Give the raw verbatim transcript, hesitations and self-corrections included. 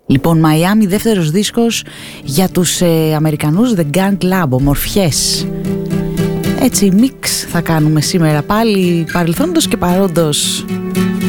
Λοιπόν, Miami, δεύτερος δίσκος για τους ε, Αμερικανούς The Gang Club, ομορφιές. Έτσι, μίξ θα κάνουμε σήμερα πάλι, παρελθόντος και παρόντος.